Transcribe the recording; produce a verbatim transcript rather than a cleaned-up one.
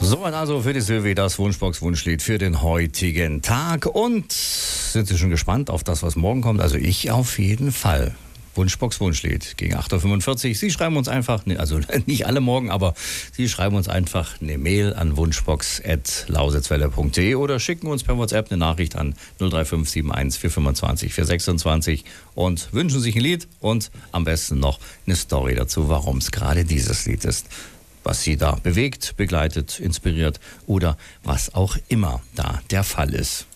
Soweit also für die Silvi das Wunschbox-Wunschlied für den heutigen Tag. Und sind Sie schon gespannt auf das, was morgen kommt? Also ich auf jeden Fall. Wunschbox-Wunschlied gegen acht Uhr fünfundvierzig. Sie schreiben uns einfach, also nicht alle morgen, aber Sie schreiben uns einfach eine Mail an wunschbox at lausitzwelle punkt de oder schicken uns per WhatsApp eine Nachricht an null drei fünf sieben eins vier fünfundzwanzig vier sechsundzwanzig und wünschen sich ein Lied und am besten noch eine Story dazu, warum es gerade dieses Lied ist. Was Sie da bewegt, begleitet, inspiriert oder was auch immer da der Fall ist.